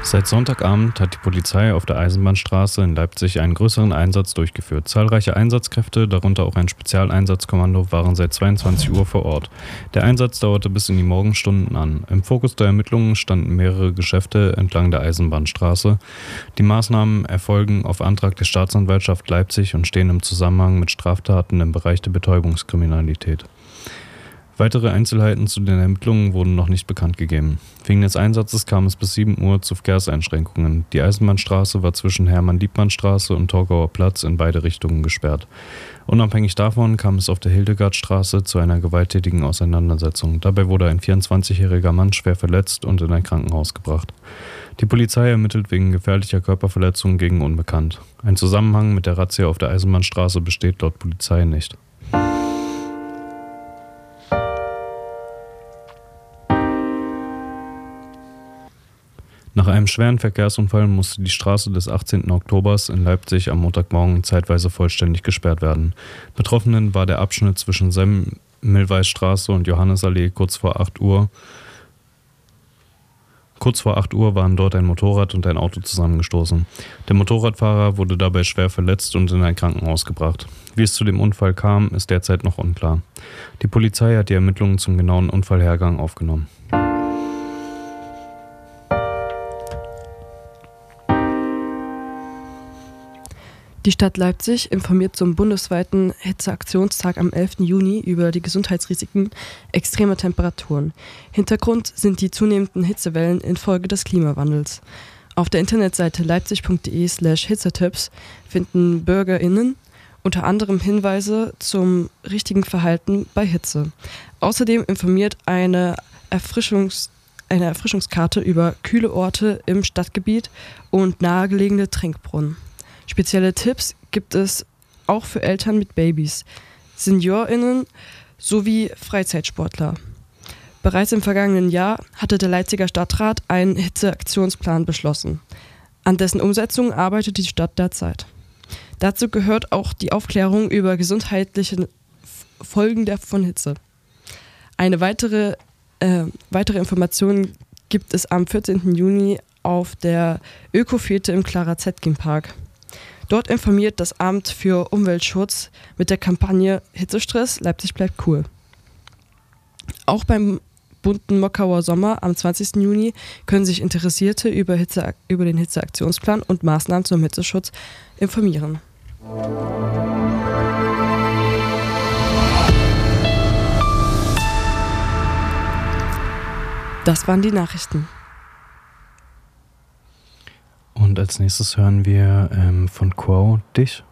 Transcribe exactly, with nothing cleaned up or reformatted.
Seit Sonntagabend hat die Polizei auf der Eisenbahnstraße in Leipzig einen größeren Einsatz durchgeführt. Zahlreiche Einsatzkräfte, darunter auch ein Spezialeinsatzkommando, waren seit zweiundzwanzig Uhr vor Ort. Der Einsatz dauerte bis in die Morgenstunden an. Im Fokus der Ermittlungen standen mehrere Geschäfte entlang der Eisenbahnstraße. Die Maßnahmen erfolgen auf Antrag der Staatsanwaltschaft Leipzig und stehen im Zusammenhang mit Straftaten im Bereich der Betäubungskriminalität. Weitere Einzelheiten zu den Ermittlungen wurden noch nicht bekannt gegeben. Wegen des Einsatzes kam es bis sieben Uhr zu Verkehrseinschränkungen. Die Eisenbahnstraße war zwischen Hermann-Liebmann-Straße und Torgauer Platz in beide Richtungen gesperrt. Unabhängig davon kam es auf der Hildegardstraße zu einer gewalttätigen Auseinandersetzung. Dabei wurde ein vierundzwanzigjähriger Mann schwer verletzt und in ein Krankenhaus gebracht. Die Polizei ermittelt wegen gefährlicher Körperverletzung gegen Unbekannt. Ein Zusammenhang mit der Razzia auf der Eisenbahnstraße besteht laut Polizei nicht. Nach einem schweren Verkehrsunfall musste die Straße des achtzehnten Oktobers in Leipzig am Montagmorgen zeitweise vollständig gesperrt werden. Betroffenen war der Abschnitt zwischen Semmelweisstraße und Johannisallee kurz vor acht Uhr. Kurz vor acht Uhr waren dort ein Motorrad und ein Auto zusammengestoßen. Der Motorradfahrer wurde dabei schwer verletzt und in ein Krankenhaus gebracht. Wie es zu dem Unfall kam, ist derzeit noch unklar. Die Polizei hat die Ermittlungen zum genauen Unfallhergang aufgenommen. Die Stadt Leipzig informiert zum bundesweiten Hitzeaktionstag am elften Juni über die Gesundheitsrisiken extremer Temperaturen. Hintergrund sind die zunehmenden Hitzewellen infolge des Klimawandels. Auf der Internetseite leipzig punkt de slash hitzetipps finden BürgerInnen unter anderem Hinweise zum richtigen Verhalten bei Hitze. Außerdem informiert eine Erfrischungs eine Erfrischungskarte über kühle Orte im Stadtgebiet und nahegelegene Trinkbrunnen. Spezielle Tipps gibt es auch für Eltern mit Babys, SeniorInnen sowie Freizeitsportler. Bereits im vergangenen Jahr hatte der Leipziger Stadtrat einen Hitzeaktionsplan beschlossen. An dessen Umsetzung arbeitet die Stadt derzeit. Dazu gehört auch die Aufklärung über gesundheitliche Folgen der von Hitze. Eine weitere, äh, weitere Information gibt es am vierzehnten Juni auf der Öko-Fete im Clara-Zetkin-Park. Dort informiert das Amt für Umweltschutz mit der Kampagne Hitzestress, Leipzig bleibt cool. Auch beim bunten Mockauer Sommer am zwanzigsten Juni können sich Interessierte über, Hitze, über den Hitzeaktionsplan und Maßnahmen zum Hitzeschutz informieren. Das waren die Nachrichten. Und als nächstes hören wir ähm, von Quo Dich.